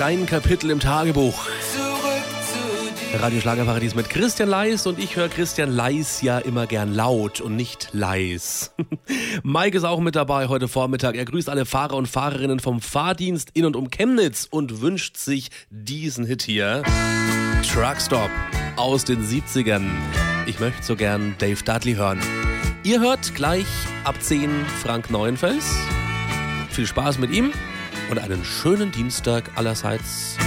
Kein Kapitel im Tagebuch. Radio Schlagerparadies mit Christian Leis und ich höre Christian Leis ja immer gern laut und nicht leis. Mike ist auch mit dabei heute Vormittag. Er grüßt alle Fahrer und Fahrerinnen vom Fahrdienst in und um Chemnitz und wünscht sich diesen Hit hier. Truckstop aus den 70ern. Ich möchte so gern Dave Dudley hören. Ihr hört gleich ab 10 Frank Neuenfels. Viel Spaß mit ihm und einen schönen Dienstag allerseits.